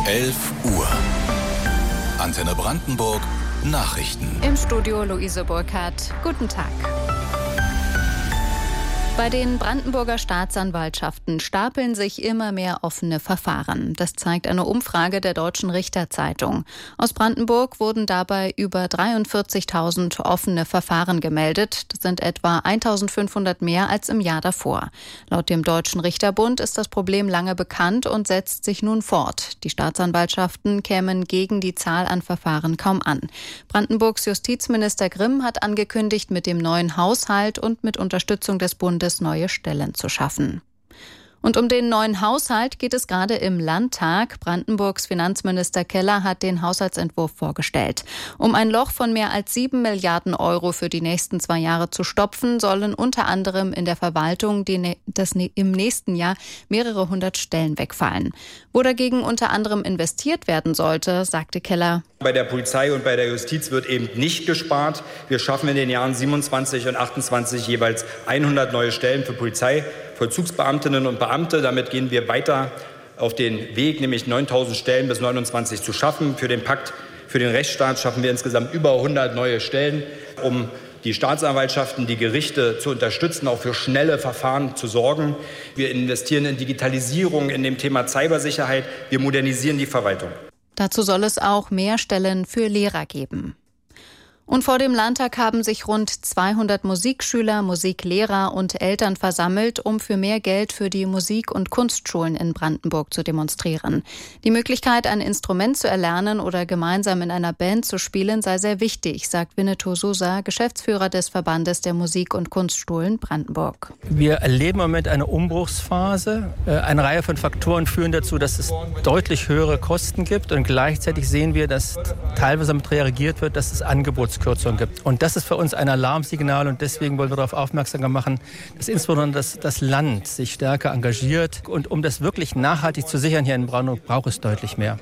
11 Uhr. Antenne Brandenburg, Nachrichten. Im Studio Luise Burkhardt. Guten Tag. Bei den Brandenburger Staatsanwaltschaften stapeln sich immer mehr offene Verfahren. Das zeigt eine Umfrage der Deutschen Richterzeitung. Aus Brandenburg wurden dabei über 43.000 offene Verfahren gemeldet. Das sind etwa 1.500 mehr als im Jahr davor. Laut dem Deutschen Richterbund ist das Problem lange bekannt und setzt sich nun fort. Die Staatsanwaltschaften kämen gegen die Zahl an Verfahren kaum an. Brandenburgs Justizminister Grimm hat angekündigt, mit dem neuen Haushalt und mit Unterstützung des Bundes neue Stellen zu schaffen. Und um den neuen Haushalt geht es gerade im Landtag. Brandenburgs Finanzminister Keller hat den Haushaltsentwurf vorgestellt. Um ein Loch von mehr als 7 Milliarden Euro für die nächsten 2 Jahre zu stopfen, sollen unter anderem in der Verwaltung im nächsten Jahr mehrere 100 Stellen wegfallen. Wo dagegen unter anderem investiert werden sollte, sagte Keller: Bei der Polizei und bei der Justiz wird eben nicht gespart. Wir schaffen in den Jahren 27 und 28 jeweils 100 neue Stellen für Polizei, Vollzugsbeamtinnen und Beamte. Damit gehen wir weiter auf den Weg, nämlich 9.000 Stellen bis 29 zu schaffen. Für den Pakt für den Rechtsstaat schaffen wir insgesamt über 100 neue Stellen, um die Staatsanwaltschaften, die Gerichte zu unterstützen, auch für schnelle Verfahren zu sorgen. Wir investieren in Digitalisierung, in dem Thema Cybersicherheit. Wir modernisieren die Verwaltung. Dazu soll es auch mehr Stellen für Lehrer geben. Und vor dem Landtag haben sich rund 200 Musikschüler, Musiklehrer und Eltern versammelt, um für mehr Geld für die Musik- und Kunstschulen in Brandenburg zu demonstrieren. Die Möglichkeit, ein Instrument zu erlernen oder gemeinsam in einer Band zu spielen, sei sehr wichtig, sagt Winnetou Sousa, Geschäftsführer des Verbandes der Musik- und Kunstschulen Brandenburg. Wir erleben im Moment eine Umbruchsphase. Eine Reihe von Faktoren führen dazu, dass es deutlich höhere Kosten gibt. Und gleichzeitig sehen wir, dass teilweise damit reagiert wird, dass es Angebotskürzungen gibt. Und das ist für uns ein Alarmsignal und deswegen wollen wir darauf aufmerksam machen, dass insbesondere das Land sich stärker engagiert. Und um das wirklich nachhaltig zu sichern hier in Brandenburg, braucht es deutlich mehr.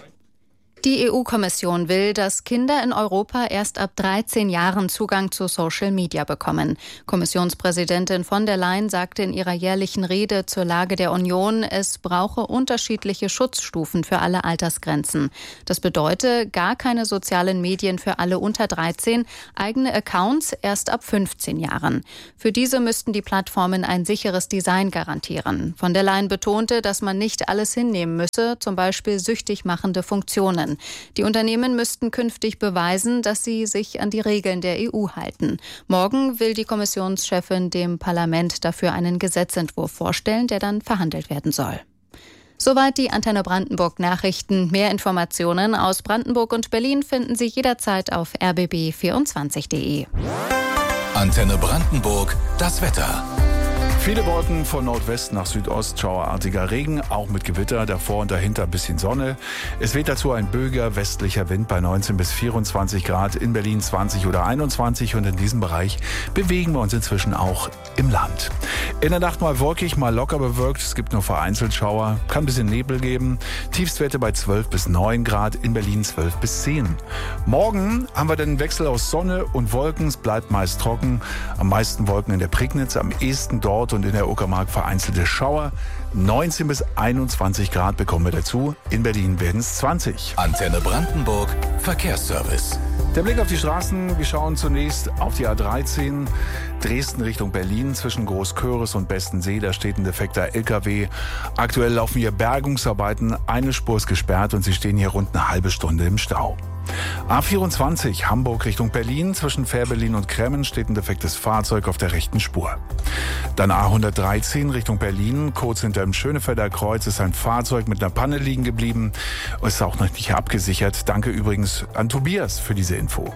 Die EU-Kommission will, dass Kinder in Europa erst ab 13 Jahren Zugang zu Social Media bekommen. Kommissionspräsidentin von der Leyen sagte in ihrer jährlichen Rede zur Lage der Union, es brauche unterschiedliche Schutzstufen für alle Altersgrenzen. Das bedeutet gar keine sozialen Medien für alle unter 13, eigene Accounts erst ab 15 Jahren. Für diese müssten die Plattformen ein sicheres Design garantieren. Von der Leyen betonte, dass man nicht alles hinnehmen müsse, zum Beispiel süchtig machende Funktionen. Die Unternehmen müssten künftig beweisen, dass sie sich an die Regeln der EU halten. Morgen will die Kommissionschefin dem Parlament dafür einen Gesetzentwurf vorstellen, der dann verhandelt werden soll. Soweit die Antenne Brandenburg Nachrichten. Mehr Informationen aus Brandenburg und Berlin finden Sie jederzeit auf rbb24.de. Antenne Brandenburg, das Wetter. Viele Wolken von Nordwest nach Südost, schauerartiger Regen, auch mit Gewitter, davor und dahinter ein bisschen Sonne. Es weht dazu ein böiger westlicher Wind bei 19 bis 24 Grad, in Berlin 20 oder 21 und in diesem Bereich bewegen wir uns inzwischen auch im Land. In der Nacht mal wolkig, mal locker bewölkt, es gibt nur vereinzelt Schauer, kann ein bisschen Nebel geben. Tiefstwerte bei 12 bis 9 Grad, in Berlin 12 bis 10. Morgen haben wir den Wechsel aus Sonne und Wolken, es bleibt meist trocken, am meisten Wolken in der Prignitz, am ehesten dort und in der Uckermark vereinzelte Schauer. 19 bis 21 Grad bekommen wir dazu. In Berlin werden es 20. Antenne Brandenburg, Verkehrsservice. Der Blick auf die Straßen. Wir schauen zunächst auf die A13 Dresden Richtung Berlin zwischen Großköris und Bestensee. Da steht ein defekter LKW. Aktuell laufen hier Bergungsarbeiten. Eine Spur ist gesperrt und Sie stehen hier rund eine halbe Stunde im Stau. A24 Hamburg Richtung Berlin. Zwischen Fährberlin und Kremmen steht ein defektes Fahrzeug auf der rechten Spur. Dann A113 Richtung Berlin. Kurz hinter dem Schönefelder Kreuz ist ein Fahrzeug mit einer Panne liegen geblieben. Ist auch noch nicht abgesichert. Danke übrigens an Tobias für diese Info.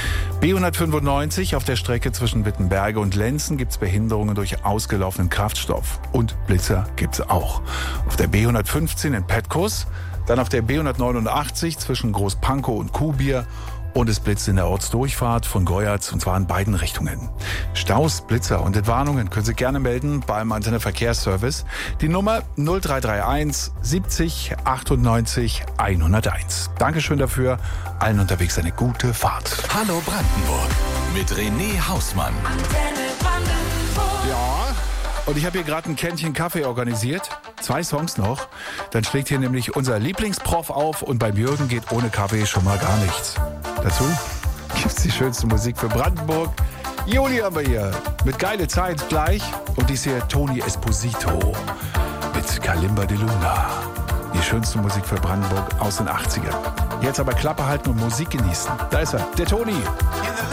B195 auf der Strecke zwischen Wittenberge und Lenzen gibt es Behinderungen durch ausgelaufenen Kraftstoff. Und Blitzer gibt es auch. Auf der B115 in Petkus. Dann auf der B189 zwischen Großpankow und Kuhbier und es blitzt in der Ortsdurchfahrt von Goyatz und zwar in beiden Richtungen. Staus, Blitzer und Entwarnungen können Sie gerne melden beim Antenne Verkehrsservice. Die Nummer 0331 70 98 101. Dankeschön dafür. Allen unterwegs eine gute Fahrt. Hallo Brandenburg mit René Hausmann. Ja, und ich habe hier gerade ein Kännchen Kaffee organisiert. 2 Songs noch. Dann schlägt hier nämlich unser Lieblingsprof auf und beim Jürgen geht ohne Kaffee schon mal gar nichts. Dazu gibt's die schönste Musik für Brandenburg. Juli haben wir hier mit Geile Zeit gleich. Und dies hier Tony Esposito mit Kalimba de Luna. Die schönste Musik für Brandenburg aus den 80ern. Jetzt aber Klappe halten und Musik genießen. Da ist er, der Toni.